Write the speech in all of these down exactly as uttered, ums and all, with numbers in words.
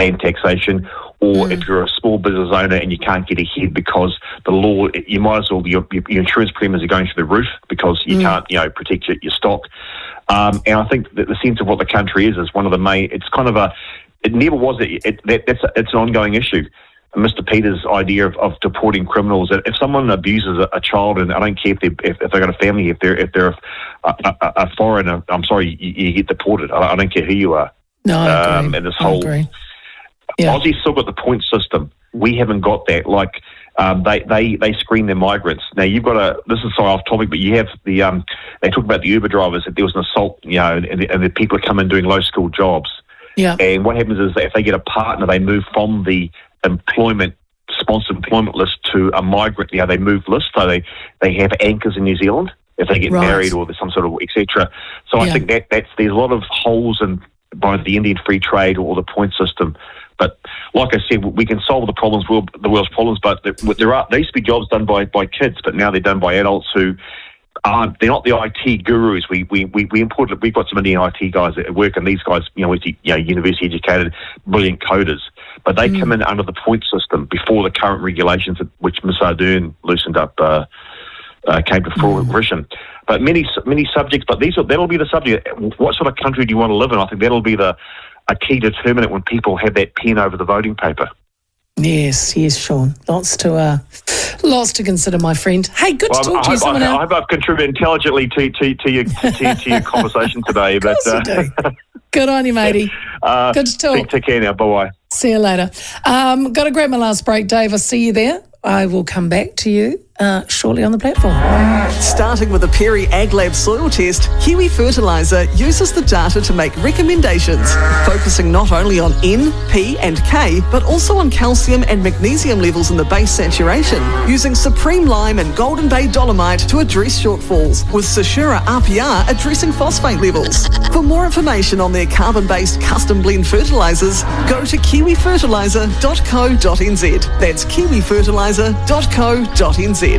land taxation, or mm. if you're a small business owner and you can't get ahead because the law, you might as well, your, your insurance premiums are going through the roof because you mm. can't, you know, protect your, your stock. Um, and I think that the sense of what the country is is one of the main, it's kind of a, it never was, it, it, that, that's a, it's an ongoing issue. Mister Peters' idea of, of deporting criminals, that if someone abuses a, a child, and I don't care if, they, if, if they've got a family, if they're if they're a, a, a foreigner, I'm sorry, you, you get deported. I, I don't care who you are. No, I agree. Um, and this I whole agree. Yeah. Aussie's still got the point system. We haven't got that. Like um, they they they screen their migrants. Now you've got a. This is sorry off topic, but you have the. Um, they talk about the Uber drivers, that there was an assault, you know, and, and the people are coming doing low skilled jobs. Yeah. And what happens is that if they get a partner, they move from the employment sponsored employment list to a migrant. You know, they move list, so they they have anchors in New Zealand if they get right. married or there's some sort of et cetera. So yeah. I think that that's there's a lot of holes in by the Indian free trade or the point system. But like I said, we can solve the problems, the world's problems. But there are there used to be jobs done by, by kids, but now they're done by adults who aren't. They're not the I T gurus. We we we, we imported. We've got some Indian I T guys at work, and these guys, you know, you know, university educated, brilliant coders. But they mm. come in under the point system before the current regulations, which Miz Ardern loosened up, uh, uh, came to fruition. Mm. But many many subjects. But these are, that'll be the subject. What sort of country do you want to live in? I think that'll be the a key determinant when people have that pen over the voting paper. Yes, yes, Sean. Lots to uh, lots to consider, my friend. Hey, good well, to talk I to you. Hope, Someone I, I hope I've contributed intelligently to to, to your to, to your conversation today. Of course but uh, you do. Good on you, matey. Uh, good to talk. Take care now. Bye bye. See you later. Um, got to grab my last break, Dave. I see you there. I will come back to you uh, shortly on the platform. Starting with the Perry AgLab soil test, Kiwi Fertiliser uses the data to make recommendations, focusing not only on N, P and K, but also on calcium and magnesium levels in the base saturation, using Supreme Lime and Golden Bay Dolomite to address shortfalls, with Sashura R P R addressing phosphate levels. For more information on their carbon-based custom blend fertilisers, go to kiwi fertiliser dot co dot n z. That's kiwi fertiliser dot co dot n z.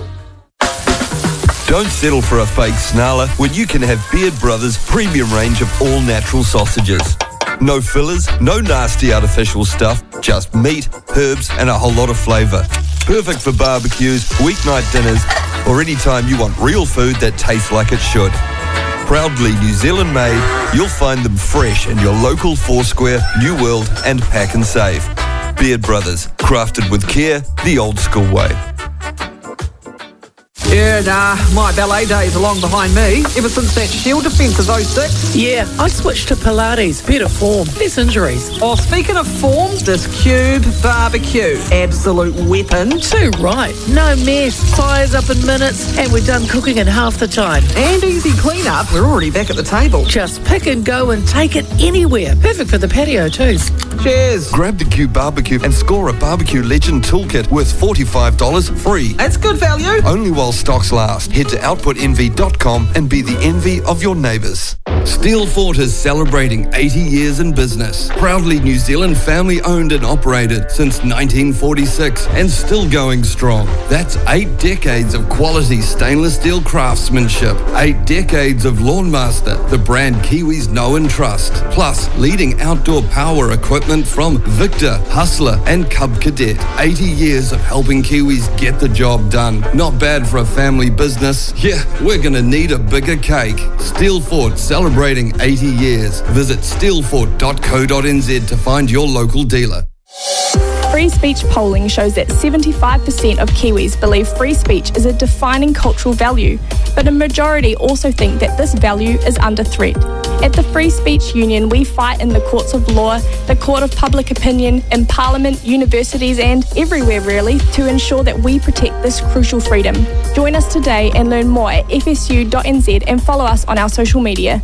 Don't settle for a fake snarler when you can have Beard Brothers' premium range of all-natural sausages. No fillers, no nasty artificial stuff, just meat, herbs and a whole lot of flavour. Perfect for barbecues, weeknight dinners, or any time you want real food that tastes like it should. Proudly New Zealand made, you'll find them fresh in your local Foursquare, New World and Pack and Save. Beard Brothers, crafted with care, the old school way. Yeah, nah, my ballet days are long behind me, ever since that Shield defence of oh six. Yeah, I switched to Pilates, better form, less injuries. Oh, speaking of form, this Cube Barbecue, absolute weapon. Too right, no mess, fires up in minutes, and we're done cooking in half the time. And easy clean-up, we're already back at the table. Just pick and go and take it anywhere. Perfect for the patio too. Cheers. Grab the Cube Barbecue and score a Barbecue Legend Toolkit worth forty-five dollars free. That's good value. Only while stocks last. Head to output envy dot com and be the envy of your neighbours. Steelfort is celebrating eighty years in business. Proudly New Zealand family owned and operated since nineteen forty-six and still going strong. That's eight decades of quality stainless steel craftsmanship. Eight decades of Lawnmaster, the brand Kiwis know and trust. Plus, leading outdoor power equipment from Victor, Hustler and Cub Cadet. eighty years of helping Kiwis get the job done. Not bad for a family business. Yeah, we're gonna need a bigger cake. Steelfort celebrating eighty years. Visit steelfort dot co dot n z to find your local dealer. Free speech polling shows that seventy-five percent of Kiwis believe free speech is a defining cultural value, but a majority also think that this value is under threat. At the Free Speech Union, we fight in the courts of law, the court of public opinion, in Parliament, universities and everywhere really to ensure that we protect this crucial freedom. Join us today and learn more at f s u dot n z and follow us on our social media.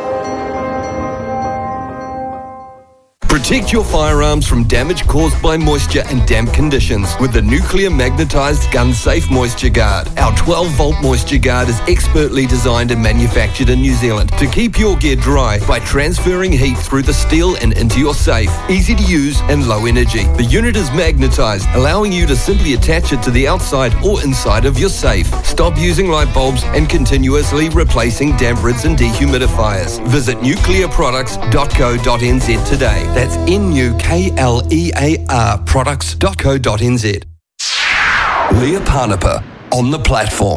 Protect your firearms from damage caused by moisture and damp conditions with the nuclear magnetized gun safe moisture guard. Our twelve volt moisture guard is expertly designed and manufactured in New Zealand to keep your gear dry by transferring heat through the steel and into your safe. Easy to use and low energy. The unit is magnetized, allowing you to simply attach it to the outside or inside of your safe. Stop using light bulbs and continuously replacing damp rids and dehumidifiers. Visit nuclear products dot co dot n z today. That's That's N U K L E A R products dot co dot n z. Leah Parnapa on the platform.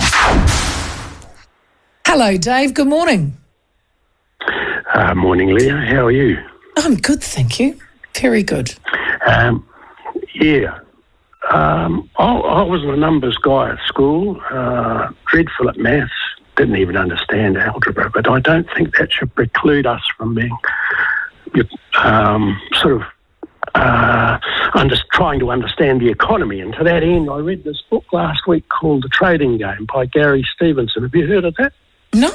Hello, Dave. Good morning. Uh, morning, Leah. How are you? I'm good, thank you. Very good. Um, yeah. Um, I, I was a numbers guy at school, uh, dreadful at maths, didn't even understand algebra, but I don't think that should preclude us from being um, sort of uh, under, trying to understand the economy. And to that end, I read this book last week called The Trading Game by Gary Stevenson. Have you heard of that? No.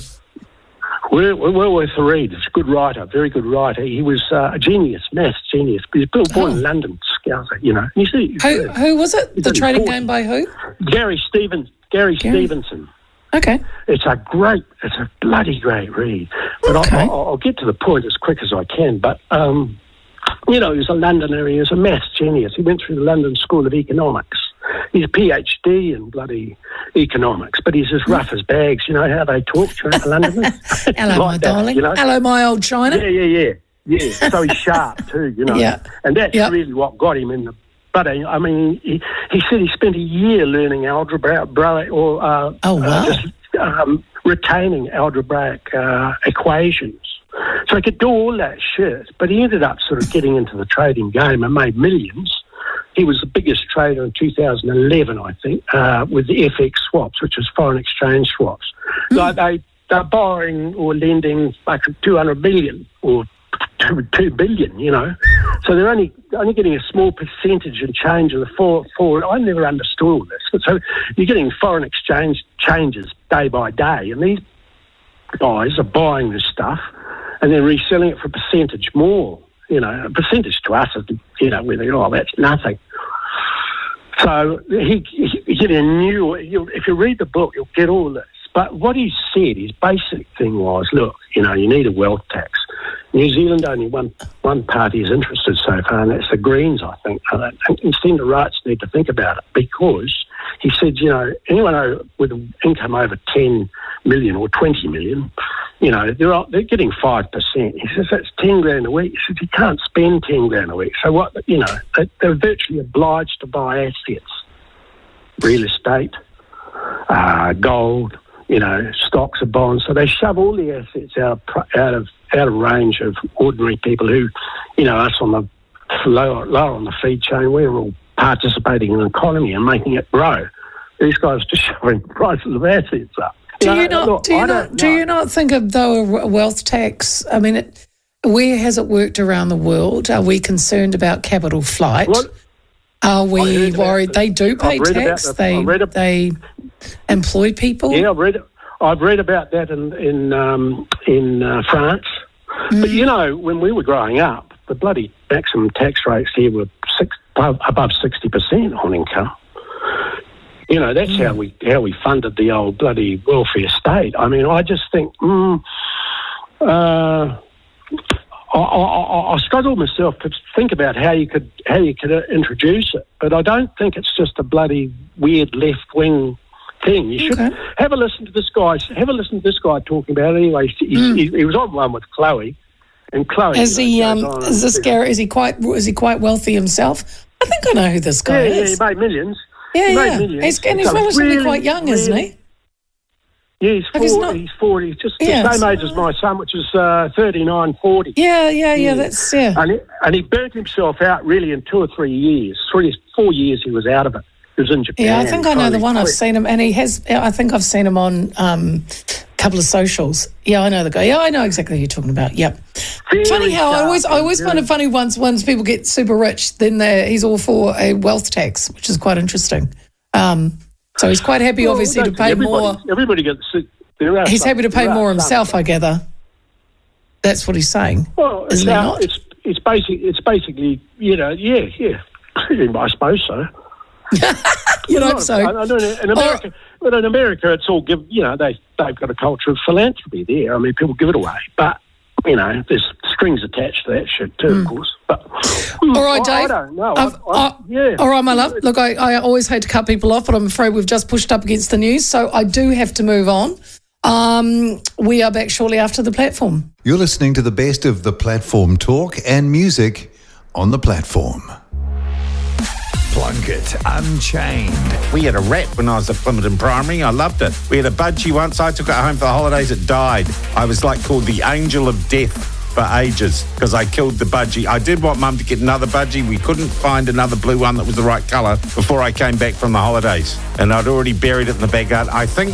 Well, well worth a read. It's a good writer, very good writer. He was uh, a genius, maths genius. He was born Oh. in London, Scouser, you know. You see, Who, who was it? He's The only Trading forty. Game by who? Gary Stevens. Gary, Gary. Stevenson. Okay. It's a great, it's a bloody great read. But Okay. I'll, I'll get to the point as quick as I can. But, um, you know, he was a Londoner. He was a maths genius. He went through the London School of Economics. He's a PhD in bloody economics, but he's as rough as bags. You know how they talk to the Londoners? Hello, my Like that, darling. you know? Hello, my old China. Yeah, yeah, yeah. Yeah, so he's sharp too, you know. Yeah. And that's Yeah. really what got him in the... But, I mean, he, he said he spent a year learning algebra, bra- or uh, Oh, wow. uh, just um, retaining algebraic uh, equations. So he could do all that shit, but he ended up sort of getting into the trading game and made millions. He was the biggest trader in two thousand eleven, I think, uh, with the F X swaps, which is foreign exchange swaps. Mm. Like they, they're borrowing or lending like two hundred million or two, two billion, you know. So they're only only getting a small percentage and change of the for, for I never understood all this. So you're getting foreign exchange changes day by day, and these guys are buying this stuff and then reselling it for a percentage more. You know, a percentage to us is, you know, we think, oh, that's nothing. So he, he, he did a new, you'll, if you read the book, you'll get all this. But what he said, his basic thing was, look, you know, you need a wealth tax. New Zealand, only one one party is interested so far, and that's the Greens, I think. I don't think instead the rights need to think about it, because he said, you know, anyone with an income over ten million or twenty million, you know, they're they're getting five percent. He says that's ten grand a week. He says you can't spend ten grand a week. So what, you know, they, they're virtually obliged to buy assets, real estate, uh, gold, you know, stocks and bonds. So they shove all the assets out of, out of out of range of ordinary people who, you know, us on the lower, lower on the feed chain, we're all participating in the economy and making it grow. These guys are just shoving prices of assets up. Do No, you not? look, do you I not? don't Do know. you not think of though a wealth tax? I mean, it, where has it worked around the world? Are we concerned about capital flight? What? Are I we heard about worried? the- They do pay I've read about tax. the- they I've read ab- they employ people. Yeah, I've read I've read about that in in um, in uh, France. But you know, when we were growing up, the bloody maximum tax rates here were six, above, above sixty percent on income. You know, that's how we how we funded the old bloody welfare state. I mean, I just think, mm, uh, I, I, I struggle myself to think about how you could how you could introduce it, but I don't think it's just a bloody weird left wing thing. You should Okay. have a listen to this guy. Have a listen to this guy talking about it. Anyway, he, Mm. he, he was on one with Chloe, and Chloe. Is you he? know, Um, goes on is and this says, Gary? Is he quite? Is he quite wealthy himself? I think I know who this guy Yeah, yeah, is. he made millions. Yeah, he made yeah. millions. He's, and he's So relatively really, quite young, isn't really- he? Yeah, he's Like, he's forty. not- He's forty. He's just Yeah, the same it's- age as my son, which is uh, thirty-nine, forty. Yeah, yeah, yeah. Yeah. That's yeah. And he, and he burnt himself out really in two or three years. Three, four years he was out of it. He was in Japan. Yeah, I think I know the finally one. I've quit. seen him, and he has. I think I've seen him on um, a couple of socials. Yeah, I know the guy. Yeah, I know exactly who you're talking about. Yep. Very Funny how I sharp always, I and always find very- it funny once once people get super rich, then they're, he's all for a wealth tax, which is quite interesting. Um, so he's quite happy, Well, obviously, to don't pay think more. everybody- Everybody gets. There are He's some- happy to pay there are more some. himself, I gather. That's what he's saying. Well, it's, Isn't he uh, not? it's it's basic. It's basically, you know, yeah, yeah. I suppose so. You'd A hope lot of- so. I, I don't know. In America, but in America, it's all give. You know, they they've got a culture of philanthropy there. I mean, people give it away, but you know, there's strings attached to that shit too, of course. But Hmm. All right, I, Dave. I don't know. I've- I, I, I- yeah. All right, my love. Look, I, I always hate to cut people off, but I'm afraid we've just pushed up against the news, so I do have to move on. Um, we are back shortly after the platform. You're listening to the best of the platform talk and music on the platform. Plunkett Unchained. We had a rat when I was at Plympton Primary. I loved it. We had a budgie once. I took it home for the holidays. It died. I was like called the angel of death for ages because I killed the budgie. I did want Mum to get another budgie. We couldn't find another blue one that was the right colour before I came back from the holidays. And I'd already buried it in the backyard. I think